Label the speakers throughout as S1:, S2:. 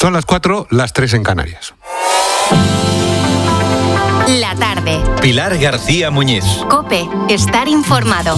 S1: Son las 4, las 3 en Canarias.
S2: La tarde.
S3: Pilar García Muñiz.
S2: COPE. Estar informado.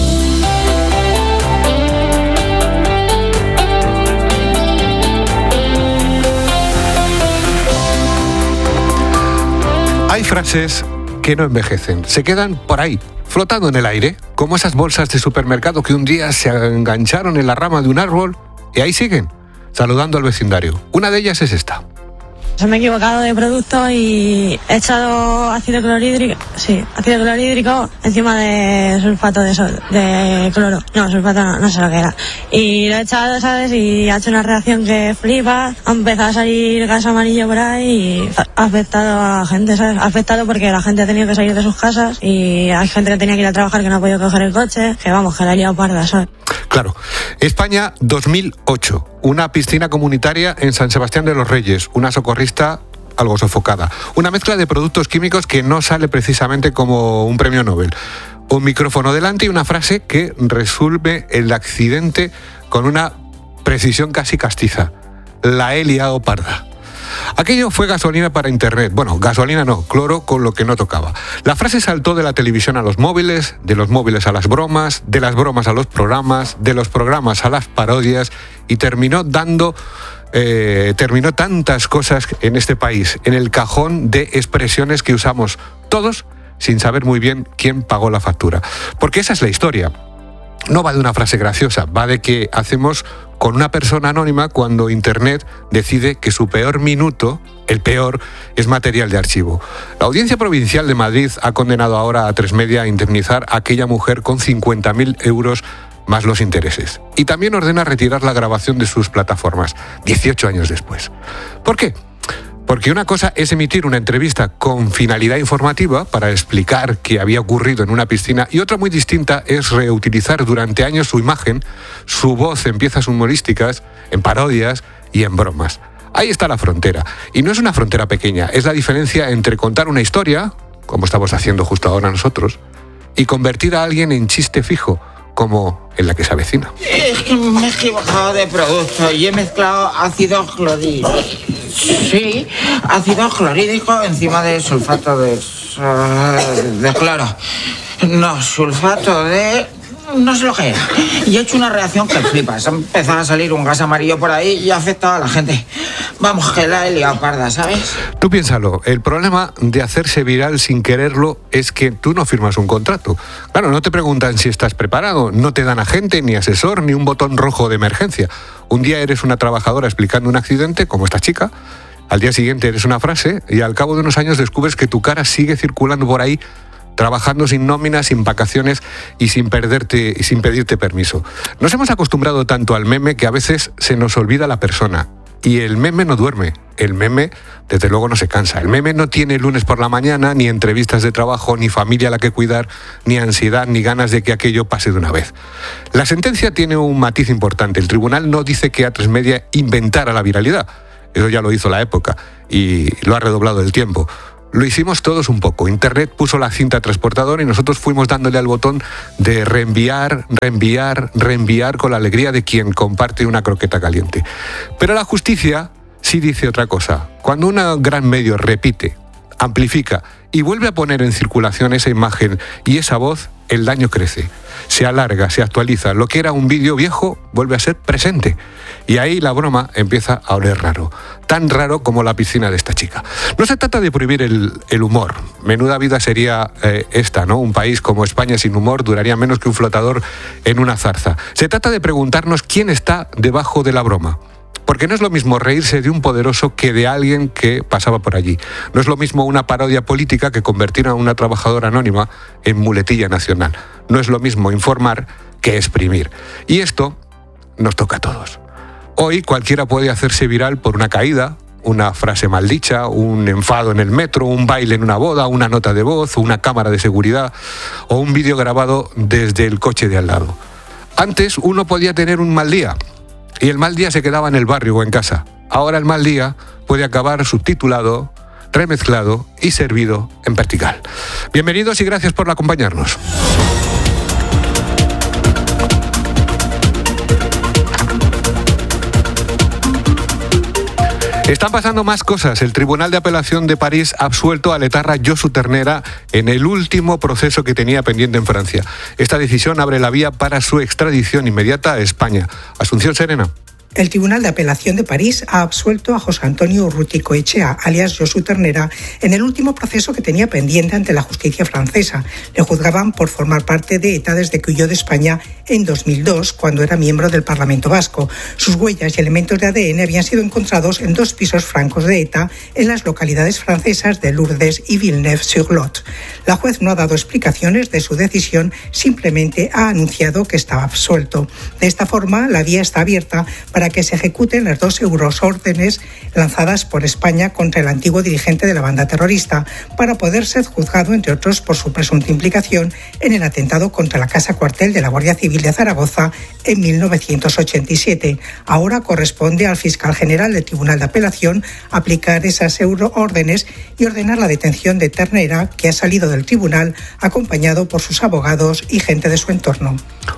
S1: Hay frases que no envejecen, se quedan por ahí, flotando en el aire, como esas bolsas de supermercado que un día se engancharon en la rama de un árbol y ahí siguen, saludando al vecindario. Una de ellas es esta.
S4: Se me he equivocado de producto y he echado ácido clorhídrico encima de sulfato de cloro. No, sulfato no sé lo que era. Y lo he echado, ¿sabes? Y ha hecho una reacción que flipa. Ha empezado a salir gas amarillo por ahí y ha afectado a la gente, ¿sabes? Ha afectado porque la gente ha tenido que salir de sus casas y hay gente que tenía que ir a trabajar que no ha podido coger el coche. Que vamos, que la ha liado parda, ¿sabes?
S1: Claro. España 2008. Una piscina comunitaria en San Sebastián de los Reyes. Una socorrista algo sofocada. Una mezcla de productos químicos que no sale precisamente como un premio Nobel. Un micrófono delante y una frase que resuelve el accidente con una precisión casi castiza. La he liado parda. Aquello fue gasolina para internet. Bueno, gasolina no, cloro con lo que no tocaba. La frase saltó de la televisión a los móviles, de los móviles a las bromas, de las bromas a los programas, de los programas a las parodias y terminó tantas cosas en este país, en el cajón de expresiones que usamos todos sin saber muy bien quién pagó la factura. Porque esa es la historia. No va de una frase graciosa, va de qué hacemos con una persona anónima cuando Internet decide que su peor minuto, el peor, es material de archivo. La Audiencia Provincial de Madrid ha condenado ahora a Atresmedia a indemnizar a aquella mujer con 50.000 euros más los intereses. Y también ordena retirar la grabación de sus plataformas, 18 años después. ¿Por qué? Porque una cosa es emitir una entrevista con finalidad informativa para explicar qué había ocurrido en una piscina y otra muy distinta es reutilizar durante años su imagen, su voz en piezas humorísticas, en parodias y en bromas. Ahí está la frontera. Y no es una frontera pequeña, es la diferencia entre contar una historia, como estamos haciendo justo ahora nosotros, y convertir a alguien en chiste fijo, como en la que se avecina.
S5: Es que me he equivocado de producto y he mezclado ácido clorhídrico. Sí, ácido clorhídrico encima de sulfato de cloro. No, sulfato de... no sé lo que era. Y he hecho una reacción que flipas. Ha empezado a salir un gas amarillo por ahí y ha afectado a la gente. Vamos, que la he liado parda, ¿sabes?
S1: Tú piénsalo, el problema de hacerse viral sin quererlo es que tú no firmas un contrato. Claro, no te preguntan si estás preparado, no te dan agente, ni asesor, ni un botón rojo de emergencia. Un día eres una trabajadora explicando un accidente, como esta chica, al día siguiente eres una frase y al cabo de unos años descubres que tu cara sigue circulando por ahí trabajando sin nómina, sin vacaciones y sin pedirte permiso. Nos hemos acostumbrado tanto al meme que a veces se nos olvida la persona. Y el meme no duerme, el meme desde luego no se cansa. El meme no tiene lunes por la mañana, ni entrevistas de trabajo, ni familia a la que cuidar, ni ansiedad, ni ganas de que aquello pase de una vez. La sentencia tiene un matiz importante. El tribunal no dice que Atresmedia inventara la viralidad. Eso ya lo hizo la época y lo ha redoblado el tiempo. Lo hicimos todos un poco. Internet puso la cinta transportadora y nosotros fuimos dándole al botón de reenviar con la alegría de quien comparte una croqueta caliente. Pero la justicia sí dice otra cosa. Cuando un gran medio repite, amplifica y vuelve a poner en circulación esa imagen y esa voz, el daño crece. Se alarga, se actualiza. Lo que era un vídeo viejo vuelve a ser presente. Y ahí la broma empieza a oler raro. Tan raro como la piscina de esta chica. No se trata de prohibir el humor. Menuda vida sería esta, ¿no? Un país como España sin humor duraría menos que un flotador en una zarza. Se trata de preguntarnos quién está debajo de la broma. Porque no es lo mismo reírse de un poderoso que de alguien que pasaba por allí. No es lo mismo una parodia política que convertir a una trabajadora anónima en muletilla nacional. No es lo mismo informar que exprimir. Y esto nos toca a todos. Hoy cualquiera puede hacerse viral por una caída, una frase maldicha, un enfado en el metro, un baile en una boda, una nota de voz, una cámara de seguridad o un vídeo grabado desde el coche de al lado. Antes uno podía tener un mal día y el mal día se quedaba en el barrio o en casa. Ahora el mal día puede acabar subtitulado, remezclado y servido en vertical. Bienvenidos y gracias por acompañarnos. Están pasando más cosas. El Tribunal de Apelación de París ha absuelto al etarra Josu Ternera en el último proceso que tenía pendiente en Francia. Esta decisión abre la vía para su extradición inmediata a España. Asunción Serena.
S6: El Tribunal de Apelación de París ha absuelto a José Antonio Urruticoechea, alias Josu Ternera, en el último proceso que tenía pendiente ante la justicia francesa. Le juzgaban por formar parte de ETA desde que huyó de España en 2002, cuando era miembro del Parlamento Vasco. Sus huellas y elementos de ADN habían sido encontrados en 2 pisos francos de ETA en las localidades francesas de Lourdes y Villeneuve-sur-Lot. La juez no ha dado explicaciones de su decisión, simplemente ha anunciado que estaba absuelto. De esta forma, la vía está abierta para que se ejecuten las 2 euroórdenes lanzadas por España contra el antiguo dirigente de la banda terrorista, para poder ser juzgado, entre otros, por su presunta implicación en el atentado contra la casa cuartel de la Guardia Civil de Zaragoza en 1987. Ahora corresponde al fiscal general del Tribunal de Apelación aplicar esas euroórdenes y ordenar la detención de Ternera, que ha salido del tribunal acompañado por sus abogados y gente de su entorno.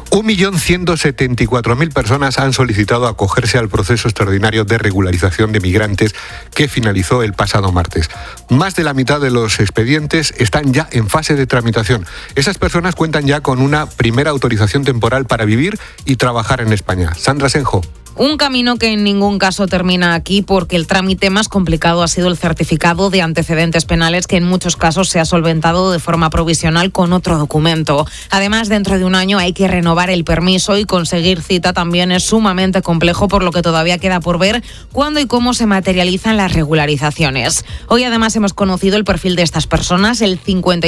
S1: 1.174.000 personas han solicitado acogerse al proceso extraordinario de regularización de migrantes que finalizó el pasado martes. Más de la mitad de los expedientes están ya en fase de tramitación. Esas personas cuentan ya con una primera autorización temporal para vivir y trabajar en España. Sandra Senjo.
S7: Un camino que en ningún caso termina aquí, porque el trámite más complicado ha sido el certificado de antecedentes penales, que en muchos casos se ha solventado de forma provisional con otro documento. Además, dentro de un año hay que renovar el permiso y conseguir cita también es sumamente complejo, por lo que todavía queda por ver cuándo y cómo se materializan las regularizaciones. Hoy además hemos conocido el perfil de estas personas. El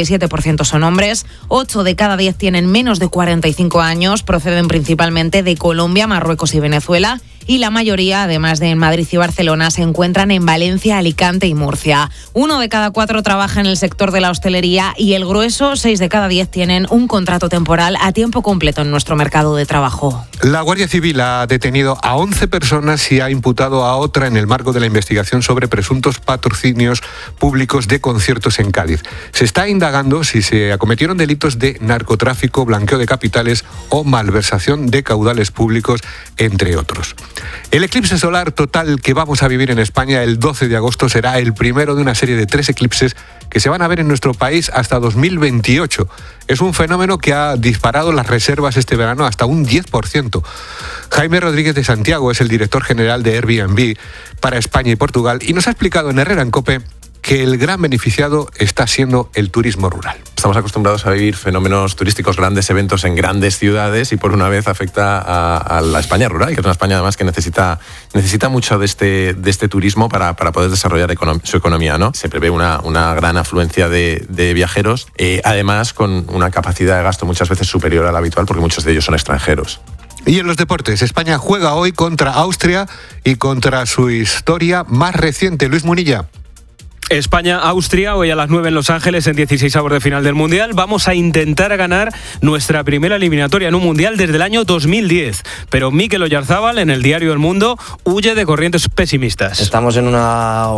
S7: 57% son hombres, 8 de cada 10 tienen menos de 45 años, proceden principalmente de Colombia, Marruecos y Venezuela, y la mayoría, además de en Madrid y Barcelona, se encuentran en Valencia, Alicante y Murcia. 1 de cada 4 trabaja en el sector de la hostelería y el grueso, 6 de cada 10, tienen un contrato temporal a tiempo completo en nuestro mercado de trabajo.
S1: La Guardia Civil ha detenido a 11 personas y ha imputado a otra en el marco de la investigación sobre presuntos patrocinios públicos de conciertos en Cádiz. Se está indagando si se acometieron delitos de narcotráfico, blanqueo de capitales o malversación de caudales públicos, entre otros. El eclipse solar total que vamos a vivir en España el 12 de agosto será el primero de una serie de 3 eclipses que se van a ver en nuestro país hasta 2028. Es un fenómeno que ha disparado las reservas este verano hasta un 10%. Jaime Rodríguez de Santiago es el director general de Airbnb para España y Portugal y nos ha explicado en Herrera en COPE que el gran beneficiado está siendo el turismo rural.
S8: Estamos acostumbrados a vivir fenómenos turísticos, grandes eventos en grandes ciudades, y por una vez afecta a la España rural, que es una España además que necesita mucho de este turismo para poder desarrollar su economía, ¿no? Se prevé una gran afluencia de viajeros, además con una capacidad de gasto muchas veces superior a la habitual, porque muchos de ellos son extranjeros.
S1: Y en los deportes, España juega hoy contra Austria y contra su historia más reciente. Luis Munilla.
S9: España-Austria, hoy a las 9 en Los Ángeles, en 16avos de final del Mundial. Vamos a intentar ganar nuestra primera eliminatoria en un Mundial desde el año 2010. Pero Mikel Oyarzábal, en el diario El Mundo, huye de corrientes pesimistas.
S10: Estáis en una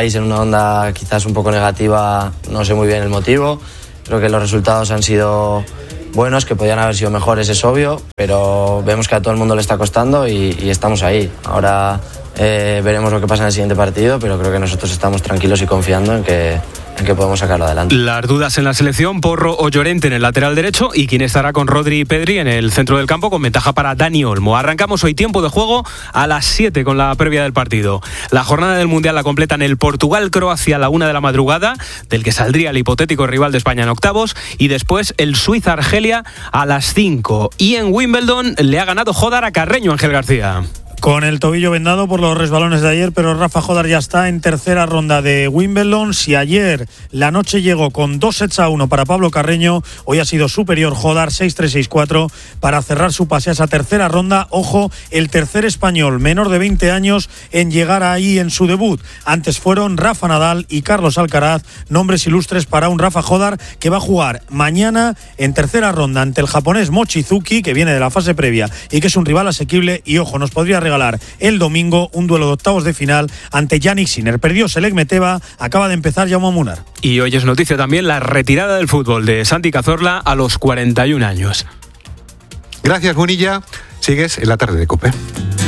S10: onda quizás un poco negativa, no sé muy bien el motivo. Creo que los resultados han sido buenos, que podían haber sido mejores, es obvio, pero vemos que a todo el mundo le está costando y estamos ahí. Ahora veremos lo que pasa en el siguiente partido, pero creo que nosotros estamos tranquilos y confiando en que podemos sacarlo adelante.
S9: Las dudas en la selección: Porro o Llorente en el lateral derecho, y quién estará con Rodri y Pedri en el centro del campo, con ventaja para Dani Olmo. Arrancamos hoy tiempo de juego a las 7 con la previa del partido. La jornada del Mundial la completan el Portugal-Croacia a la 1 de la madrugada, del que saldría el hipotético rival de España en octavos, y después el Suiza-Argelia a las 5. Y en Wimbledon le ha ganado Jodar a Carreño, Ángel García.
S11: Con el tobillo vendado por los resbalones de ayer, pero Rafa Jodar ya está en tercera ronda de Wimbledon. Si ayer la noche llegó con 2-1 para Pablo Carreño, hoy ha sido superior Jodar 6-3, 6-4 para cerrar su pase a esa tercera ronda. Ojo, el tercer español menor de 20 años en llegar ahí en su debut. Antes fueron Rafa Nadal y Carlos Alcaraz, nombres ilustres para un Rafa Jodar que va a jugar mañana en tercera ronda ante el japonés Mochizuki, que viene de la fase previa y que es un rival asequible. Y ojo, nos podría regalar el domingo un duelo de octavos de final ante Yannick Sinner. Perdió Selek Meteva, acaba de empezar Jaume Munar.
S9: Y hoy es noticia también la retirada del fútbol de Santi Cazorla a los 41 años.
S1: Gracias, Munilla. Sigues en la tarde de COPE.